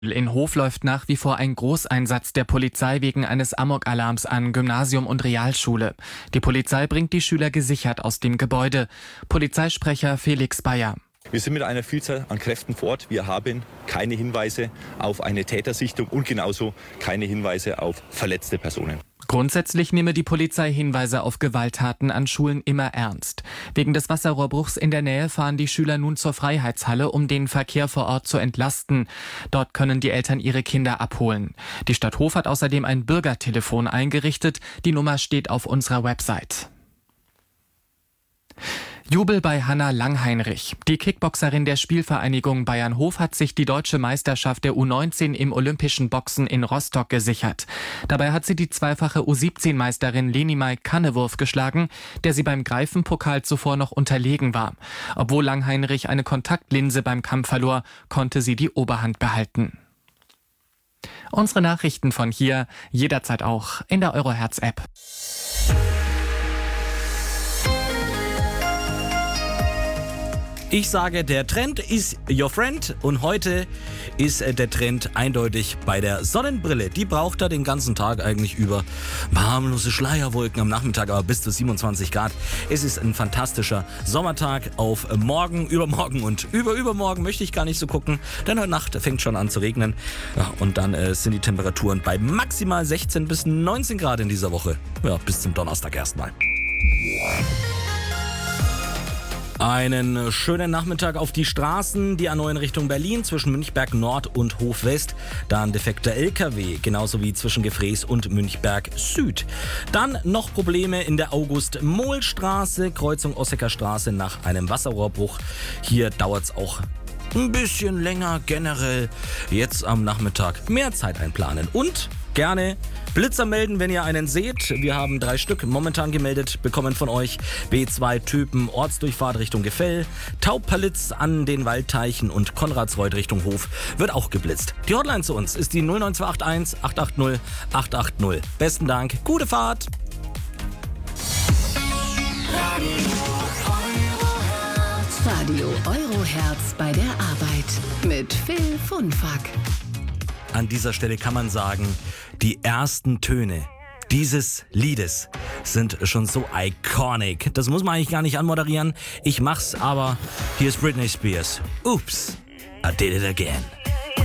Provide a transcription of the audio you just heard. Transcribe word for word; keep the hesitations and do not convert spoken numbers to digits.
In Hof läuft nach wie vor ein Großeinsatz der Polizei wegen eines Amok-Alarms an Gymnasium und Realschule. Die Polizei bringt die Schüler gesichert aus dem Gebäude. Polizeisprecher Felix Bayer. Wir sind mit einer Vielzahl an Kräften vor Ort. Wir haben keine Hinweise auf eine Tätersichtung und genauso keine Hinweise auf verletzte Personen. Grundsätzlich nehme die Polizei Hinweise auf Gewalttaten an Schulen immer ernst. Wegen des Wasserrohrbruchs in der Nähe fahren die Schüler nun zur Freiheitshalle, um den Verkehr vor Ort zu entlasten. Dort können die Eltern ihre Kinder abholen. Die Stadt Hof hat außerdem ein Bürgertelefon eingerichtet. Die Nummer steht auf unserer Website. Jubel bei Hanna Langheinrich. Die Kickboxerin der Spielvereinigung Bayern Hof hat sich die deutsche Meisterschaft der U neunzehn im olympischen Boxen in Rostock gesichert. Dabei hat sie die zweifache U siebzehn Meisterin Lenimai Kannewurf geschlagen, der sie beim Greifenpokal zuvor noch unterlegen war. Obwohl Langheinrich eine Kontaktlinse beim Kampf verlor, konnte sie die Oberhand behalten. Unsere Nachrichten von hier jederzeit auch in der Eurohertz-App. Ich sage, der Trend ist your friend und heute ist der Trend eindeutig bei der Sonnenbrille. Die braucht er den ganzen Tag eigentlich über. Harmlose Schleierwolken am Nachmittag, aber bis zu siebenundzwanzig Grad. Es ist ein fantastischer Sommertag auf morgen, übermorgen und überübermorgen möchte ich gar nicht so gucken, denn heute Nacht fängt schon an zu regnen. Ja, und dann äh, sind die Temperaturen bei maximal sechzehn bis neunzehn Grad in dieser Woche. Ja, bis zum Donnerstag erstmal. Einen schönen Nachmittag auf die Straßen. Die A neun Richtung Berlin zwischen Münchberg Nord und Hof West. Dann defekter L K W, genauso wie zwischen Gefrees und Münchberg Süd. Dann noch Probleme in der August-Mohl-Straße, Kreuzung Ossecker Straße nach einem Wasserrohrbruch. Hier dauert es auch ein bisschen länger generell. Jetzt am Nachmittag mehr Zeit einplanen und gerne Blitzer melden, wenn ihr einen seht. Wir haben drei Stück momentan gemeldet bekommen von euch. B zwei Typen, Ortsdurchfahrt Richtung Gefell, Taubpalitz an den Waldteichen und Konradsreuth Richtung Hof wird auch geblitzt. Die Hotline zu uns ist die null neun zwei acht eins acht acht null acht acht null. Besten Dank, gute Fahrt! Radio Eurohertz bei der Arbeit mit Phil Funfack. An dieser Stelle kann man sagen, die ersten Töne dieses Liedes sind schon so iconic. Das muss man eigentlich gar nicht anmoderieren. Ich mach's, aber hier ist Britney Spears. Oops, I did it again.